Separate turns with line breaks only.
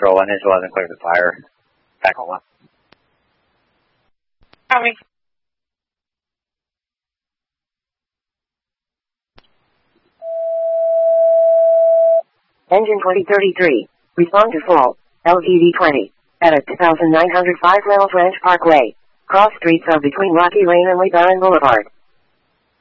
Patrol 1, Angel 11, clear the fire. Back on 1.
Copy.
Engine 2033, respond to fault, LGD 20, at a 2,905 Reynolds Ranch Parkway. Cross streets are between Rocky Lane and Lee Barron Boulevard.